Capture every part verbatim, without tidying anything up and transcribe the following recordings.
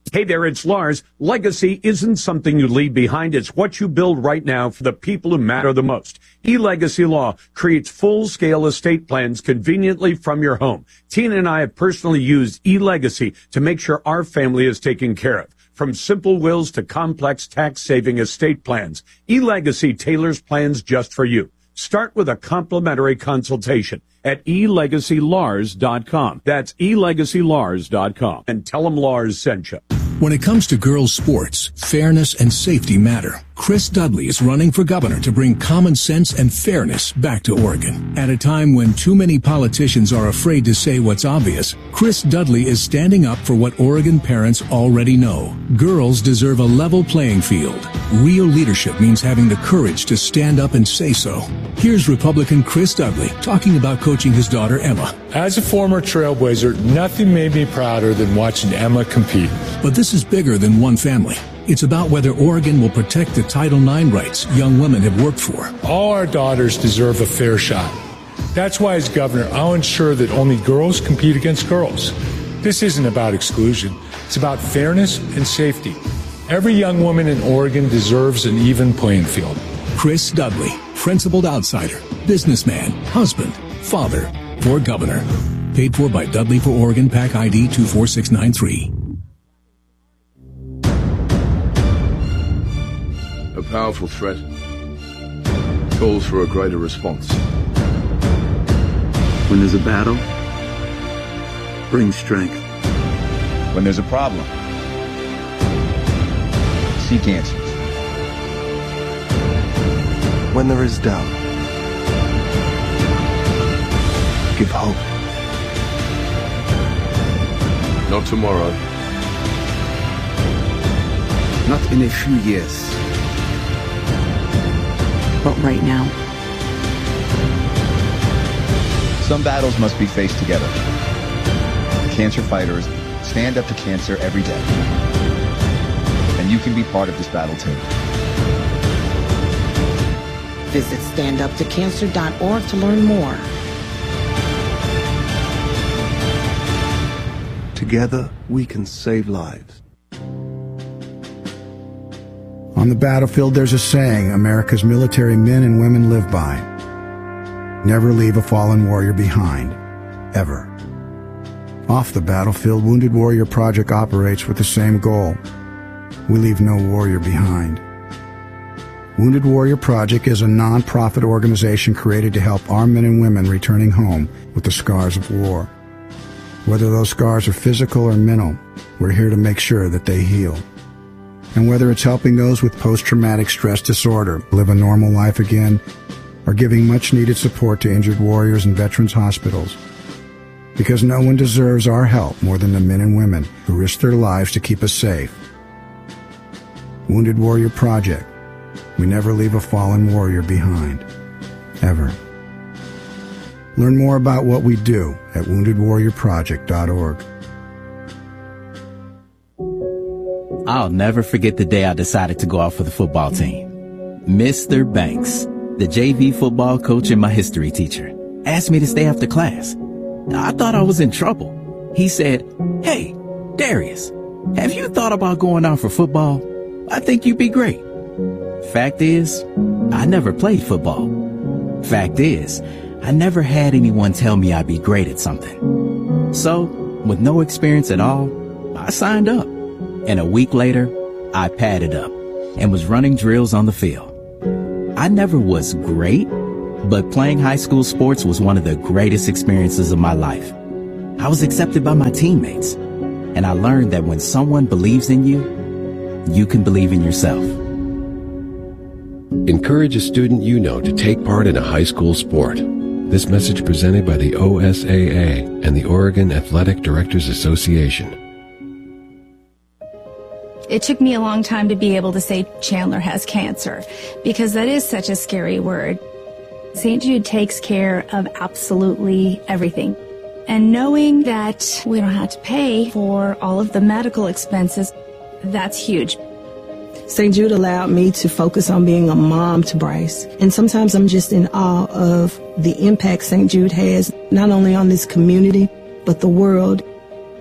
Hey there, it's Lars. Legacy isn't something you leave behind. It's what you build right now for the people who matter the most. eLegacy Law creates full-scale estate plans conveniently from your home. Tina and I have personally used eLegacy to make sure our family is taken care of. From simple wills to complex tax-saving estate plans, eLegacy tailors plans just for you. Start with a complimentary consultation at e legacy lars dot com. That's e legacy lars dot com. And tell them Lars sent you. When it comes to girls' sports, fairness and safety matter. Chris Dudley is running for governor to bring common sense and fairness back to Oregon. At a time when too many politicians are afraid to say what's obvious, Chris Dudley is standing up for what Oregon parents already know. Girls deserve a level playing field. Real leadership means having the courage to stand up and say so. Here's Republican Chris Dudley talking about coaching his daughter Emma. As a former Trailblazer, nothing made me prouder than watching Emma compete. But this is bigger than one family. It's about whether Oregon will protect the Title nine rights young women have worked for. All our daughters deserve a fair shot. That's why, as governor, I'll ensure that only girls compete against girls. This isn't about exclusion. It's about fairness and safety. Every young woman in Oregon deserves an even playing field. Chris Dudley, principled outsider, businessman, husband, father, for governor. Paid for by Dudley for Oregon, PAC I D two four six nine three. A powerful threat calls for a greater response. When there's a battle, bring strength. When there's a problem, seek answers. When there is doubt, give hope. Not tomorrow. Not in a few years. But right now. Some battles must be faced together. Cancer fighters stand up to cancer every day. And you can be part of this battle too. Visit stand up to cancer dot org to learn more. Together, we can save lives. On the battlefield, there's a saying America's military men and women live by. Never leave a fallen warrior behind. Ever. Off the battlefield, Wounded Warrior Project operates with the same goal. We leave no warrior behind. Wounded Warrior Project is a non-profit organization created to help our men and women returning home with the scars of war. Whether those scars are physical or mental, we're here to make sure that they heal. And whether it's helping those with post-traumatic stress disorder live a normal life again, or giving much-needed support to injured warriors in veterans' hospitals. Because no one deserves our help more than the men and women who risk their lives to keep us safe. Wounded Warrior Project. We never leave a fallen warrior behind. Ever. Learn more about what we do at wounded warrior project dot org. I'll never forget the day I decided to go out for the football team. Mister Banks, the J V football coach and my history teacher, asked me to stay after class. I thought I was in trouble. He said, "Hey, Darius, have you thought about going out for football? I think you'd be great." Fact is, I never played football. Fact is, I never had anyone tell me I'd be great at something. So, with no experience at all, I signed up. And a week later, I padded up and was running drills on the field. I never was great, but playing high school sports was one of the greatest experiences of my life. I was accepted by my teammates, and I learned that when someone believes in you, you can believe in yourself. Encourage a student you know to take part in a high school sport. This message presented by the O S A A and the Oregon Athletic Directors Association. It took me a long time to be able to say Chandler has cancer, because that is such a scary word. Saint Jude takes care of absolutely everything. And knowing that we don't have to pay for all of the medical expenses, that's huge. Saint Jude allowed me to focus on being a mom to Bryce. And sometimes I'm just in awe of the impact Saint Jude has, not only on this community, but the world.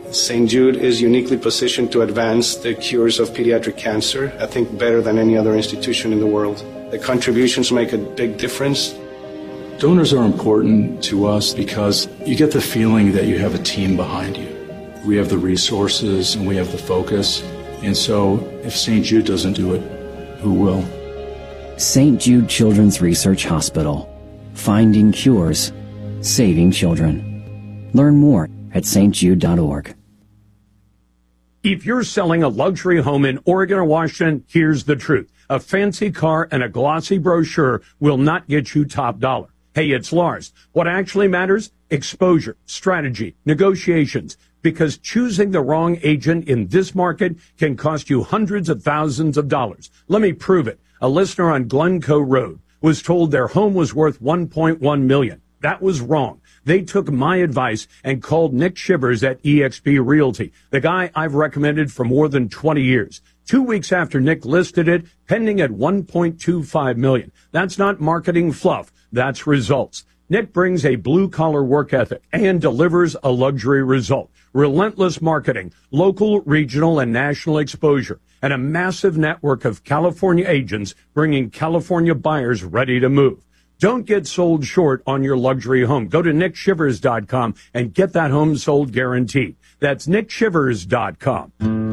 Saint Jude is uniquely positioned to advance the cures of pediatric cancer, I think better than any other institution in the world. The contributions make a big difference. Donors are important to us because you get the feeling that you have a team behind you. We have the resources and we have the focus. And so if Saint Jude doesn't do it, who will? Saint Jude Children's Research Hospital. Finding cures. Saving children. Learn more at s t jude dot org. If you're selling a luxury home in Oregon or Washington, here's the truth. A fancy car and a glossy brochure will not get you top dollar. Hey, it's Lars. What actually matters? Exposure, strategy, negotiations. Because choosing the wrong agent in this market can cost you hundreds of thousands of dollars. Let me prove it. A listener on Glencoe Road was told their home was worth one point one million dollars. That was wrong. They took my advice and called Nick Shivers at E X P Realty, the guy I've recommended for more than twenty years. Two weeks after Nick listed it, pending at one point two five million dollars. That's not marketing fluff. That's results. Nick brings a blue-collar work ethic and delivers a luxury result. Relentless marketing, local, regional, and national exposure, and a massive network of California agents bringing California buyers ready to move. Don't get sold short on your luxury home. Go to nick shivers dot com and get that home sold guaranteed. That's nick shivers dot com.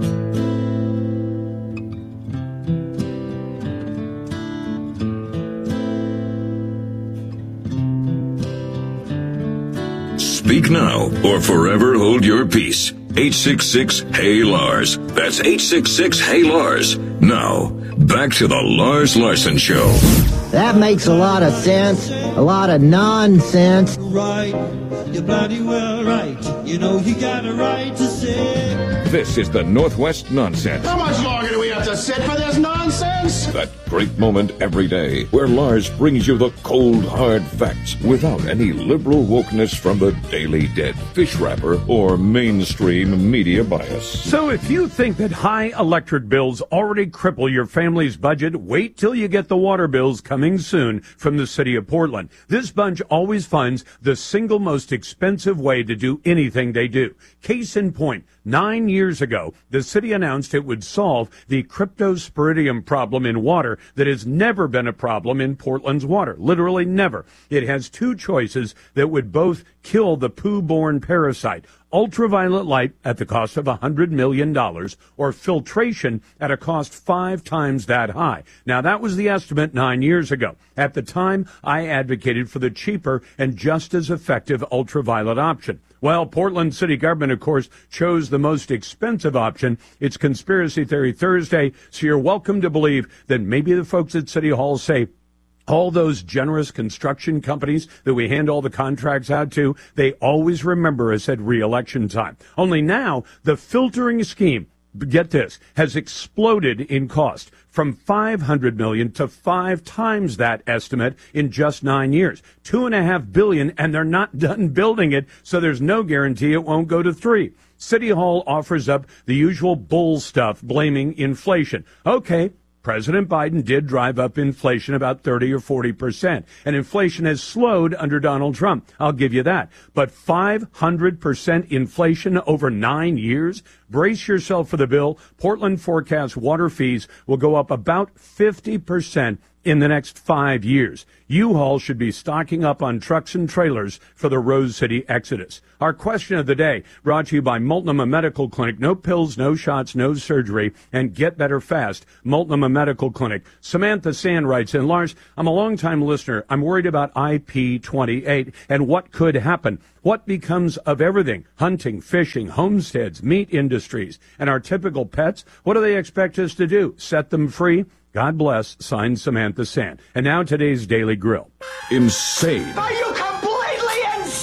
Speak now or forever hold your peace. eight six six, H E Y, Lars. That's eight six six, H E Y, Lars. Now, back to the Lars Larson Show. That makes a lot of sense. A lot of nonsense. Right. You're bloody well right. You know you got a right to say. This is the Northwest Nonsense. How much longer do we have to sit for this nonsense? That great moment every day where Lars brings you the cold, hard facts without any liberal wokeness from the Daily Dead, fish wrapper, or mainstream media bias. So if you think that high electric bills already cripple your family's budget, wait till you get the water bills coming soon from the city of Portland. This bunch always funds the single most expensive way to do anything they do. Case in point, nine years ago, the city announced it would solve the cryptosporidium problem in water that has never been a problem in Portland's water. Literally never. It has two choices that would both kill the poo-borne parasite. Ultraviolet light at the cost of one hundred million dollars or filtration at a cost five times that high. Now, that was the estimate nine years ago. At the time, I advocated for the cheaper and just as effective ultraviolet option. Well, Portland city government, of course, chose the most expensive option. It's Conspiracy Theory Thursday, so you're welcome to believe that maybe the folks at City Hall say, all those generous construction companies that we hand all the contracts out to, they always remember us at re-election time. Only now, the filtering scheme, get this, has exploded in cost from five hundred million dollars to five times that estimate in just nine years. Two and a half billion, and they're not done building it, so there's no guarantee it won't go to three. City Hall offers up the usual bull stuff, blaming inflation. Okay. President Biden did drive up inflation about thirty or forty percent, and inflation has slowed under Donald Trump. I'll give you that. But five hundred percent inflation over nine years? Brace yourself for the bill. Portland forecasts water fees will go up about fifty percent in the next five years. U-Haul should be stocking up on trucks and trailers for the Rose City exodus. Our question of the day, brought to you by Multnomah Medical Clinic. No pills, no shots, no surgery, and get better fast. Multnomah Medical Clinic. Samantha Sand writes in, Lars, I'm a long-time listener. I'm worried about I P twenty-eight and what could happen. What becomes of everything? Hunting, fishing, homesteads, meat industries, and our typical pets? What do they expect us to do? Set them free? God bless, signed Samantha Sand. And now today's Daily Grill. Insane. Are you completely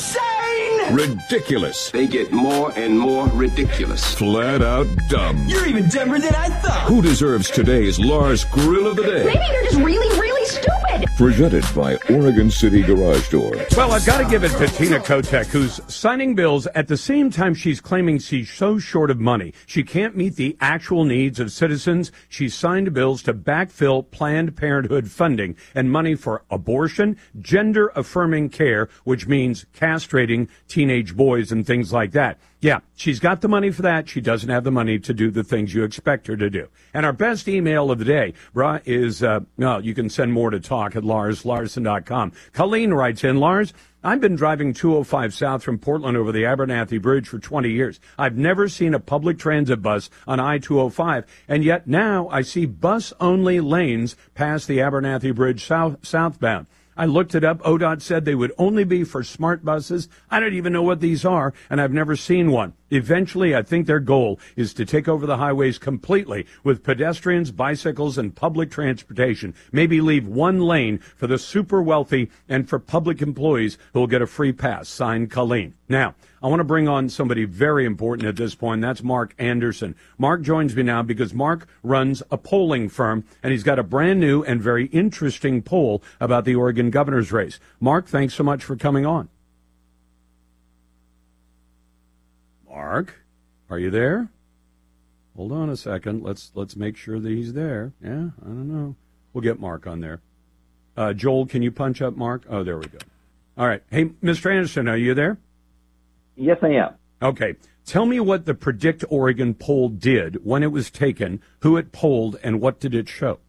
insane? Ridiculous. They get more and more ridiculous. Flat out dumb. You're even dumber than I thought. Who deserves today's Lars Grill of the Day? Maybe you're just really, really stupid. Presented by Oregon City Garage Door. Well, I've got to give it to Tina Kotek, who's signing bills at the same time she's claiming she's so short of money. She can't meet the actual needs of citizens. She's signed bills to backfill Planned Parenthood funding and money for abortion, gender-affirming care, which means castrating teenage boys and things like that. Yeah, she's got the money for that. She doesn't have the money to do the things you expect her to do. And our best email of the day, brah, is, uh, well, you can send more to talk at Lars Larson dot com. Colleen writes in, Lars, I've been driving two oh five south from Portland over the Abernathy Bridge for twenty years. I've never seen a public transit bus on I two oh five, and yet now I see bus-only lanes past the Abernathy Bridge south southbound. I looked it up. O D O T said they would only be for smart buses. I don't even know what these are, and I've never seen one. Eventually, I think their goal is to take over the highways completely with pedestrians, bicycles, and public transportation. Maybe leave one lane for the super wealthy and for public employees who will get a free pass. Signed, Colleen. Now, I want to bring on somebody very important at this point. That's Mark Anderson. Mark joins me now because Mark runs a polling firm, and he's got a brand new and very interesting poll about the Oregon governor's race. Mark, thanks so much for coming on. Mark, are you there? Hold on a second. Let's let's make sure that he's there. Yeah, I don't know. We'll get Mark on there. Uh, Joel, can you punch up Mark? Oh, there we go. All right. Hey, Mister Anderson, are you there? Yes, I am. Okay. Tell me what the Predict Oregon poll did, when it was taken, who it polled, and what did it show?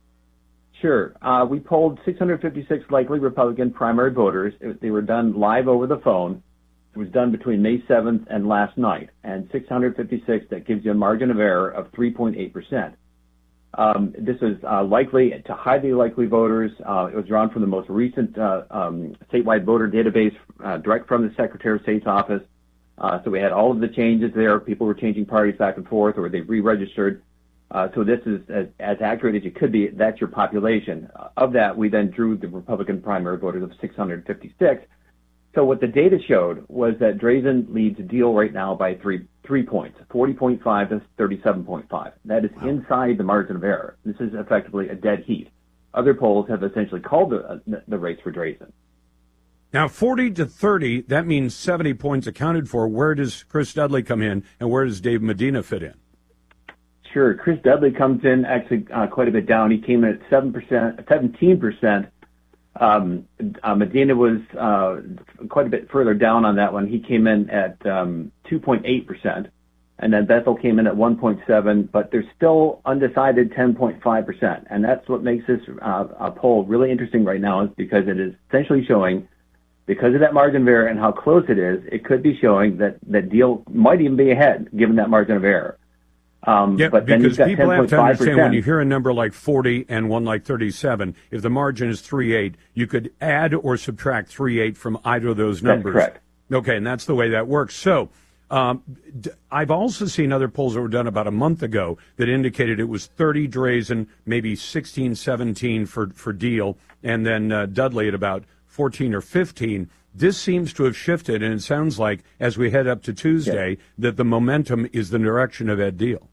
Sure. Uh, we polled six hundred fifty-six likely Republican primary voters. It, they were done live over the phone. It was done between May seventh and last night. And six hundred fifty-six, that gives you a margin of error of three point eight percent. Um, this is uh, likely to highly likely voters. Uh, it was drawn from the most recent uh, um, statewide voter database, uh, direct from the Secretary of State's office. Uh, so we had all of the changes there. People were changing parties back and forth, or they re-registered. Uh, so this is as, as accurate as you could be. That's your population. Uh, of that, we then drew the Republican primary voters of six hundred fifty-six. So what the data showed was that Drazen leads Deal right now by three three points, forty point five to thirty-seven point five. That is wow. inside the margin of error. This is effectively a dead heat. Other polls have essentially called the, uh, the race for Drazen. Now, forty to thirty, that means seventy points accounted for. Where does Chris Dudley come in, and where does Dave Medina fit in? Sure. Chris Dudley comes in actually uh, quite a bit down. He came in at seven percent, seventeen percent. Um, uh, Medina was uh, quite a bit further down on that one. He came in at um, two point eight percent, and then Bethel came in at one point seven, but there's still undecided ten point five percent. And that's what makes this uh, a poll really interesting right now, is because it is essentially showing, because of that margin of error and how close it is, it could be showing that, that Deal might even be ahead, given that margin of error. Um, yeah, but then because you've got people have to understand when you ten point five percent. hear a number like forty and one like thirty-seven, if the margin is three point eight, you could add or subtract three point eight from either of those numbers. That's correct. Okay, and that's the way that works. So um, d- I've also seen other polls that were done about a month ago that indicated it was thirty Drazen, maybe sixteen, seventeen for, for Deal, and then uh, Dudley at about fourteen or fifteen. This seems to have shifted, and it sounds like, as we head up to Tuesday, yes, that the momentum is the direction of Ed Deal.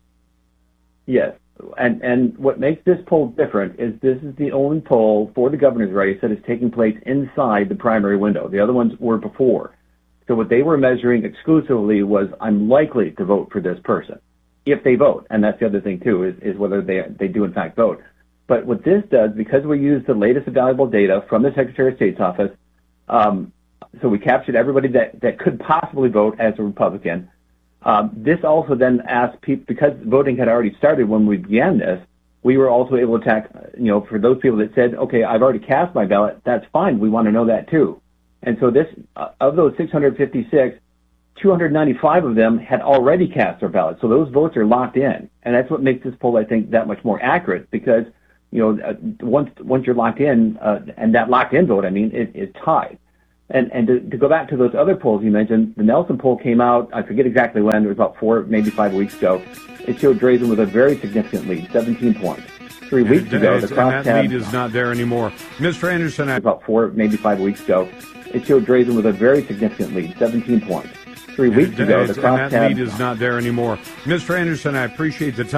Yes, and and what makes this poll different is this is the only poll for the governor's race that is taking place inside the primary window. The other ones were before. So what they were measuring exclusively was, I'm likely to vote for this person, if they vote. And that's the other thing, too, is, is whether they they do, in fact, vote. But what this does, because we use the latest available data from the Secretary of State's office, um, so we captured everybody that, that could possibly vote as a Republican. Um, this also then asked people, because voting had already started when we began this, we were also able to attack, you know, for those people that said, okay, I've already cast my ballot, that's fine, we want to know that too. And so this, uh, of those six hundred fifty-six, two hundred ninety-five of them had already cast their ballots. So those votes are locked in. And that's what makes this poll, I think, that much more accurate, because, you know, uh, once once you're locked in, uh, and that locked in vote, I mean, it is tied. And and to, to go back to those other polls you mentioned, the Nelson poll came out, I forget exactly when, it was about four, maybe five weeks ago. It showed Drazen with a very significant lead, seventeen points. Three weeks and, ago, the crosstabs... And that lead is not there anymore. Mister Anderson... I- about four, maybe five weeks ago, it showed Drazen with a very significant lead, seventeen points. Three weeks and, ago, the crosstabs... And that lead is not there anymore. Mister Anderson, I appreciate the time.